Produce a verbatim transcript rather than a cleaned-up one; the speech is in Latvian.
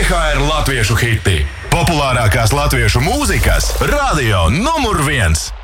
H R latviešu hiti. Populārākās latviešu mūzikas radio numur viens.